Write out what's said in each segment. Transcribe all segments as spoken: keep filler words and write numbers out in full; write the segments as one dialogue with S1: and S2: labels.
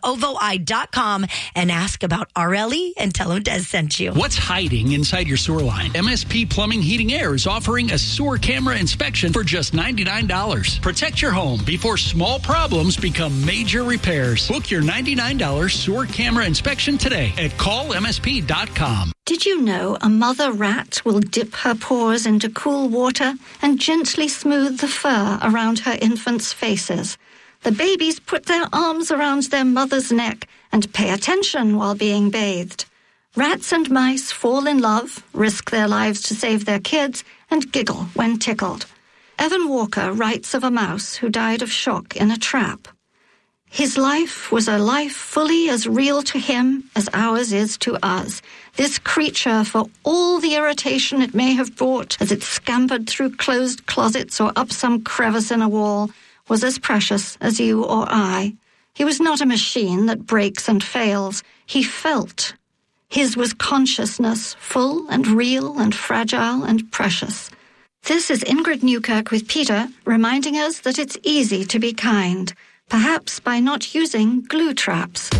S1: ovo eye dot com and ask about R L E and tell them Des sent you.
S2: What's hiding inside your sewer line? M S P Plumbing, Heating, Air is offering a sewer camera inspection for just ninety-nine dollars. Protect your home before small problems become major repairs. Book your ninety-nine dollars sewer camera inspection today at call M S P dot com.
S3: Did you know a mother rat will dip her paws into cool water and gently smooth the fur around her infants' faces? The babies put their arms around their mother's neck and pay attention while being bathed. Rats and mice fall in love, risk their lives to save their kids, and giggle when tickled. Evan Walker writes of a mouse who died of shock in a trap. His life was a life fully as real to him as ours is to us. This creature, for all the irritation it may have brought as it scampered through closed closets or up some crevice in a wall, was as precious as you or I. He was not a machine that breaks and fails. He felt. His was consciousness, full and real and fragile and precious. This is Ingrid Newkirk with Peter, reminding us that it's easy to be kind. Perhaps by not using glue traps.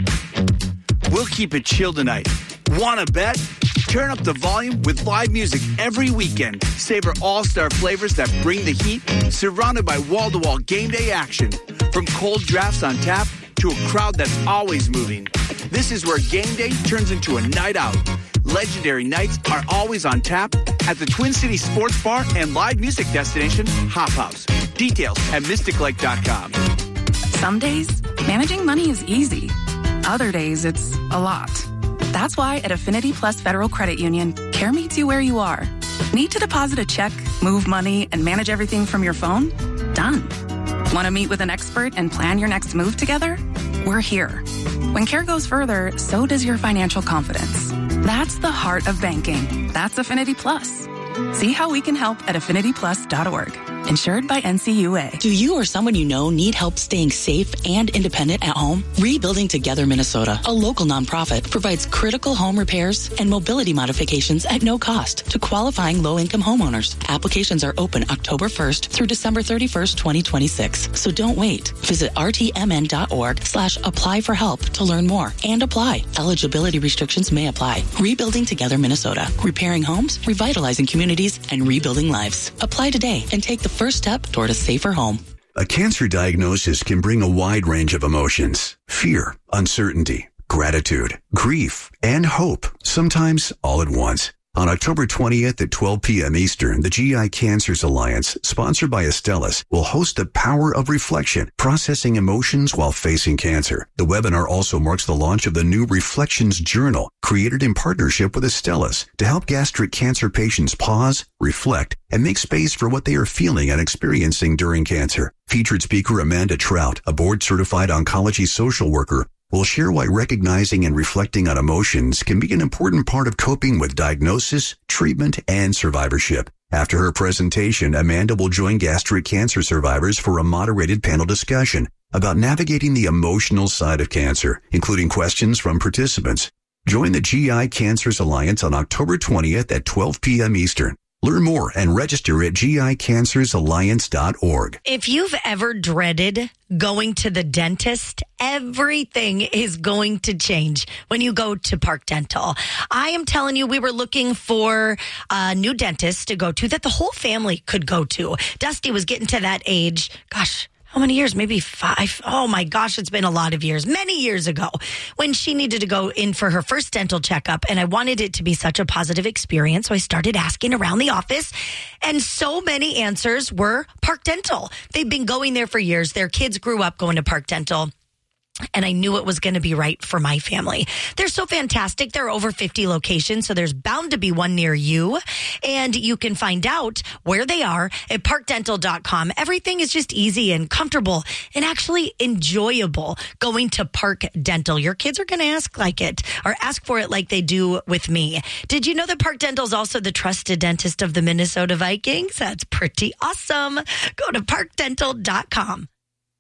S4: We'll keep it chill tonight. Wanna bet? Turn up the volume with live music every weekend. Savor all-star flavors that bring the heat, surrounded by wall-to-wall game day action. From cold drafts on tap to a crowd that's always moving. This is where game day turns into a night out. Legendary nights are always on tap at the Twin Cities Sports Bar and live music destination, Hop House. Details at mystic lake dot com.
S5: Some days, managing money is easy. Other days, it's a lot. That's why at Affinity Plus Federal Credit Union, care meets you where you are. Need to deposit a check, move money, and manage everything from your phone? Done. Want to meet with an expert and plan your next move together? We're here. When care goes further, so does your financial confidence. That's the heart of banking. That's Affinity Plus. See how we can help at affinity plus dot org. Insured by N C U A.
S6: Do you or someone you know need help staying safe and independent at home? Rebuilding Together Minnesota, a local nonprofit, provides critical home repairs and mobility modifications at no cost to qualifying low-income homeowners. Applications are open October first through December thirty-first, twenty twenty-six. So don't wait. Visit r t m n dot org slash apply for help to learn more and apply. Eligibility restrictions may apply. Rebuilding Together Minnesota. Repairing homes, revitalizing communities, and rebuilding lives. Apply today and take the first step toward a safer home.
S7: A cancer diagnosis can bring a wide range of emotions: fear, uncertainty, gratitude, grief, and hope, sometimes all at once. On October twentieth at twelve p.m. Eastern, the G I Cancers Alliance, sponsored by Astellas, will host the Power of Reflection, Processing Emotions While Facing Cancer. The webinar also marks the launch of the new Reflections Journal, created in partnership with Astellas to help gastric cancer patients pause, reflect, and make space for what they are feeling and experiencing during cancer. Featured speaker Amanda Trout, a board-certified oncology social worker, will share why recognizing and reflecting on emotions can be an important part of coping with diagnosis, treatment, and survivorship. After her presentation, Amanda will join gastric cancer survivors for a moderated panel discussion about navigating the emotional side of cancer, including questions from participants. Join the G I Cancers Alliance on October twentieth at twelve p.m. Eastern. Learn more and register at g i cancers alliance dot org.
S1: If you've ever dreaded going to the dentist, everything is going to change when you go to Park Dental. I am telling you, we were looking for a new dentist to go to that the whole family could go to. Dusty was getting to that age. Gosh, how many years? Maybe five. Oh my gosh, it's been a lot of years. Many years ago when she needed to go in for her first dental checkup, and I wanted it to be such a positive experience. So I started asking around the office, and so many answers were Park Dental. They've been going there for years. Their kids grew up going to Park Dental. And I knew it was going to be right for my family. They're so fantastic. There are over fifty locations, so there's bound to be one near you. And you can find out where they are at park dental dot com. Everything is just easy and comfortable and actually enjoyable going to Park Dental. Your kids are going to ask like it or ask for it like they do with me. Did you know that Park Dental is also the trusted dentist of the Minnesota Vikings? That's pretty awesome. Go to park dental dot com.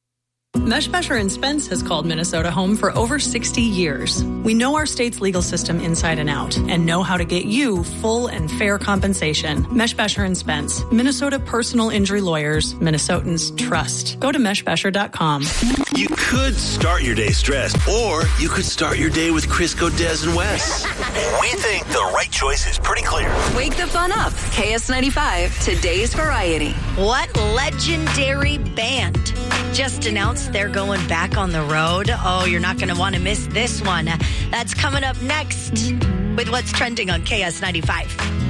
S8: Meshbesher and Spence has called Minnesota home for over sixty years. We know our state's legal system inside and out and know how to get you full and fair compensation. Meshbesher and Spence, Minnesota personal injury lawyers, Minnesotans trust. Go to meshbesher dot com.
S9: You could start your day stressed, or you could start your day with Crisco, Des, and Wes. We think the right choice is pretty clear.
S10: Wake the fun up. K S ninety-five, today's variety.
S1: What legendary band just announced they're going back on the road? Oh, you're not going to want to miss this one. That's coming up next with What's Trending on K S ninety-five.